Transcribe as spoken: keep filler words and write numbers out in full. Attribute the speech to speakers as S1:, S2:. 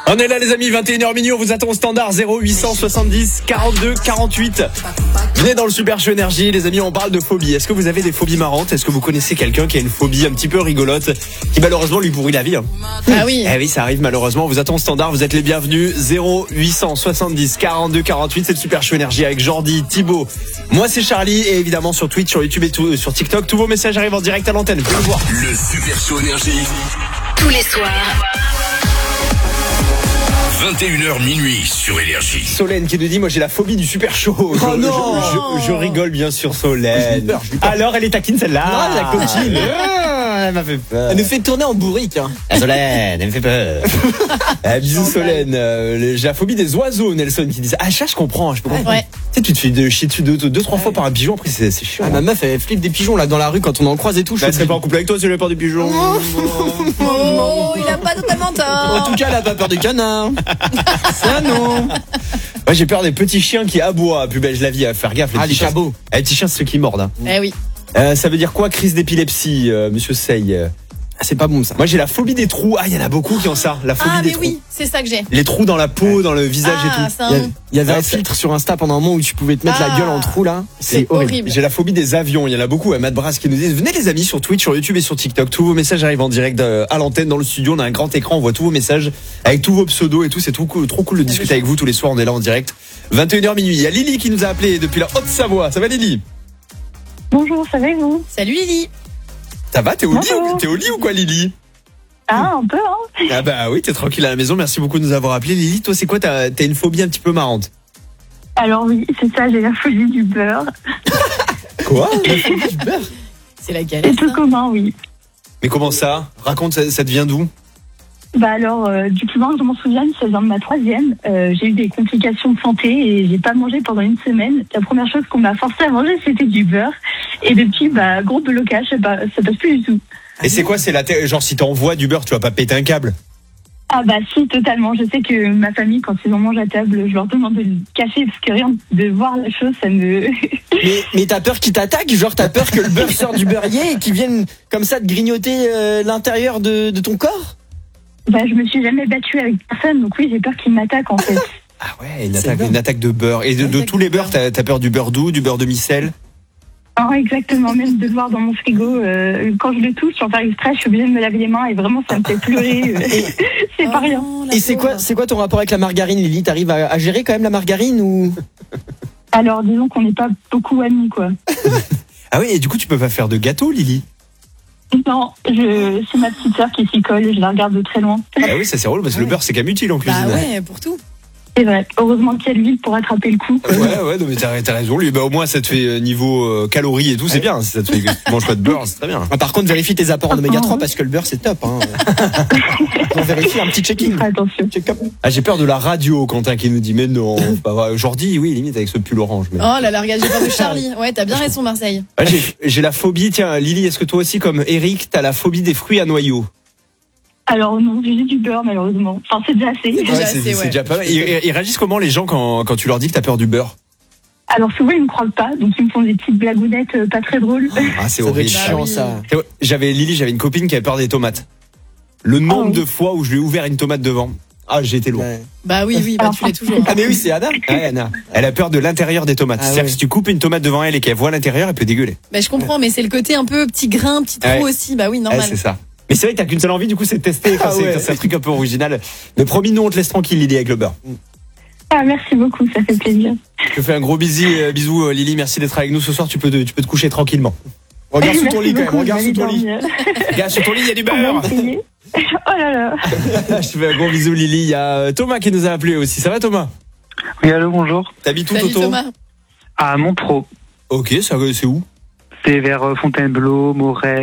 S1: On est là les amis, vingt et une heures minuit, on vous attend au standard zéro huit cent soixante-dix quarante-deux quarante-huit. Venez dans le Super Show Énergie, les amis, on parle de phobie. Est-ce que vous avez des phobies marrantes? Est-ce que vous connaissez quelqu'un qui a une phobie un petit peu rigolote, qui malheureusement lui pourrit la vie hein?
S2: Ah oui.
S1: Eh oui, ça arrive malheureusement, on vous attend au standard, vous êtes les bienvenus. Zéro huit cent soixante-dix quarante-deux quarante-huit, c'est le Super Show Énergie avec Jordi, Thibaut. Moi c'est Charlie et évidemment sur Twitch, sur YouTube et tout, sur TikTok, tous vos messages arrivent en direct à l'antenne, vous pouvez le voir.
S3: Le Super Show Énergie.
S4: Tous les soirs.
S3: vingt et une heures minuit sur Énergie.
S1: Solène qui nous dit, moi j'ai la phobie du super chaud.
S2: Oh
S1: je,
S2: non
S1: je, je, je rigole bien sûr Solène. Alors elle est taquine celle-là.
S2: Ah, la coquine.
S1: Ah, elle m'a fait peur.
S2: Elle nous fait tourner en bourrique. Hein.
S1: Ah, Solène, elle me fait peur. Ah, bisous Solène. Euh, j'ai la phobie des oiseaux, Nelson qui dit ça. Ah ça je comprends, je peux comprendre.
S2: Ouais.
S1: Tu sais, tu te fais de chier dessus deux, deux, deux trois fois par un pigeon, après c'est, c'est chiant.
S2: Ah, ma meuf elle flippe des pigeons là dans la rue quand on en croise et tout.
S1: Bah, elle serait pas en couple avec toi si elle avait peur des pigeons.
S2: Oh, il a pas totalement tort. En tout cas, elle a pas peur des canards. Ça non.
S1: Moi j'ai peur des petits chiens qui aboient. Plus belle la vie, à faire gaffe.
S2: Ah,
S1: petits
S2: les
S1: chiens.
S2: chabots.
S1: Eh, les petits chiens c'est ceux qui mordent. Hein.
S2: Eh oui.
S1: Euh, ça veut dire quoi, crise d'épilepsie, euh, monsieur Sey?
S2: Ah, c'est pas bon ça.
S1: Moi j'ai la phobie des trous. Ah il y en a beaucoup qui ont ça. La phobie
S5: Ah
S1: des
S5: mais
S1: trous.
S5: oui, c'est ça que j'ai.
S1: Les trous dans la peau, dans le visage
S5: Ah,
S1: et tout.
S5: c'est un
S2: Il y, a-
S5: nom.
S2: il y avait
S1: Ouais,
S2: un
S1: c'est-
S2: filtre sur Insta pendant un moment où tu pouvais te mettre la
S5: Ah.
S2: gueule en trou là.
S5: C'est horrible.
S1: J'ai la phobie des avions. Il y en a beaucoup. Matt Brass qui nous dit venez les amis sur Twitch, sur YouTube et sur TikTok. Tous vos messages arrivent en direct euh, à l'antenne dans le studio. On a un grand écran. On voit tous vos messages avec tous vos pseudos et tout. C'est trop cool, trop cool de discuter avec vous tous les soirs. On est là en direct. vingt et une heures minuit. Il y a Lily qui nous a appelé depuis la Haute-Savoie. Ça va Lily?
S6: Bonjour, ça va et vous?
S5: Salut Lily.
S1: Ça va? T'es au lit?
S6: Bonjour.
S1: ou- T'es au lit ou quoi Lily?
S6: Ah, un peu, hein?
S1: Ah bah oui, t'es tranquille à la maison. Merci beaucoup de nous avoir appelé. Lily, toi c'est quoi? T'as, t'as une phobie un petit peu marrante?
S6: Alors oui, c'est ça, j'ai la folie du beurre.
S1: Quoi?
S5: C'est la galère.
S6: C'est tout
S5: ça.
S6: commun, oui.
S1: Mais comment ça? Raconte, ça, ça te vient d'où?
S6: Bah alors, euh, du plus loin que je m'en souvienne, ça vient de ma troisième. Euh, j'ai eu des complications de santé et j'ai pas mangé pendant une semaine. La première chose qu'on m'a forcé à manger, c'était du beurre. Et depuis, bah, gros blocage, bah, ça passe plus du tout.
S1: Et c'est quoi? C'est la ter- genre si t'envoies du beurre, tu vas pas péter un câble?
S6: Ah bah si, totalement. Je sais que ma famille, quand ils en mangent à table, je leur demande de le cacher parce que rien de voir la chose, ça me...
S2: Mais, mais t'as peur qu'il t'attaque? Genre t'as peur que le beurre sorte du beurrier et qu'il vienne comme ça te grignoter euh, l'intérieur de, de ton corps?
S6: Bah je me suis jamais battue avec personne, donc oui, j'ai peur qu'ils m'attaquent en fait.
S1: Ah ouais, une
S2: C'est
S1: attaque,
S2: bon.
S1: une attaque de beurre. Et de,
S5: Une
S1: de
S5: attaque
S1: tous
S5: de
S1: les beurres,
S5: beurre.
S1: t'as, t'as peur du beurre doux, du beurre demi-sel?
S6: Ah, exactement, même de le voir dans mon frigo, euh, quand je le touche, sans faire exprès, je suis obligée de me laver les mains et vraiment ça me fait pleurer. euh, c'est pas rien.
S5: Oh, la
S2: Et c'est
S5: pauvre.
S2: quoi, c'est quoi ton rapport avec la margarine, Lily? T'arrives à, à gérer quand même la margarine ou?
S6: Alors disons qu'on n'est pas beaucoup amis, quoi.
S1: Ah oui, et du coup, tu peux pas faire de gâteau, Lily?
S6: Non, je, c'est ma petite sœur qui s'y colle, je la regarde de très loin.
S1: Ah oui, ça c'est drôle parce que le beurre c'est quand même utile en cuisine.
S5: Bah ouais, pour tout.
S6: C'est vrai, heureusement qu'il y a de l'huile pour attraper le coup.
S1: Ouais, ouais, non, mais t'as, t'as raison. Lui, bah, au moins, ça te fait euh, niveau euh, calories et tout, c'est bien. Si ça te fait que tu manges pas de beurre, c'est très bien.
S2: Ah, par contre, vérifie tes apports en oméga trois parce que le beurre c'est top. Hein. On vérifie un petit checking.
S6: Attention.
S2: Check-up.
S1: Ah, j'ai peur de la radio, Quentin qui nous dit, mais non, c'est pas vrai. Jordi, oui, limite avec ce pull orange. Mais...
S5: Oh là là, regarde, j'ai peur de Charlie. Ouais, t'as bien raison Marseille.
S1: Ah, j'ai, j'ai la phobie, tiens, Lily, est-ce que toi aussi, comme Eric, t'as la phobie des fruits à noyaux?
S6: Alors non, j'ai juste du beurre malheureusement. Enfin, c'est déjà assez.
S5: Déjà
S1: Ouais,
S5: assez,
S1: c'est, c'est
S5: ouais.
S1: déjà pas mal. Ils, ils- ils réagissent comment les gens quand, quand tu leur dis que t'as peur du beurre?
S6: Alors souvent ils me croient pas, donc ils me font des petites blagounettes euh, pas très drôles.
S1: Ah, c'est
S2: Ça doit être
S1: horrible.
S2: chiant
S5: Bah oui.
S2: ça.
S1: Et ouais, J'avais Lily, j'avais une copine qui avait peur des tomates. Le nombre
S6: Oh oui.
S1: de fois où je lui ai ouvert une tomate devant. Ah, j'ai été loin.
S2: Ouais.
S5: Bah oui, oui, bah tu l'es toujours.
S2: Ah mais oui, c'est Anna.
S1: Ouais, Anna. Elle a peur de l'intérieur des tomates.
S2: Ah
S1: C'est-à-dire
S2: ouais.
S1: que si tu coupes une tomate devant elle et qu'elle voit l'intérieur, elle peut dégueuler.
S5: Bah je comprends, mais c'est le côté un peu petit grain, petit trou
S1: Ouais.
S5: aussi. Bah oui,
S1: Ouais,
S5: normal.
S1: c'est ça. Mais c'est vrai que t'as qu'une seule envie, du coup, c'est de tester quand,
S2: Ah
S1: c'est,
S2: ouais.
S1: quand c'est un truc un peu original. Mais promis, nous, on te laisse tranquille, Lily, avec le beurre.
S6: Ah merci beaucoup, ça fait plaisir.
S1: Je te fais un gros bisou, euh, bisou euh, Lily. Merci d'être avec nous ce soir. Tu peux te, tu peux te coucher tranquillement.
S2: Regarde sous ton
S6: Merci
S2: lit quand même.
S6: beaucoup,
S2: Regarde
S6: je
S2: sous
S6: vais
S2: ton lit.
S6: dormir.
S1: Regarde, sur ton lit, il y a du
S6: On va
S1: beurre.
S6: essayer. Oh là là.
S1: Je te fais un gros bisou, Lily. Il y a euh, Thomas qui nous a appelé aussi. Ça va, Thomas?
S7: Oui, allô, bonjour.
S1: T'habites où,
S5: Salut
S1: Toto?
S5: Thomas.
S7: À Montpro.
S1: Ok, ça, c'est où?
S7: C'est vers euh, Fontainebleau, Moret.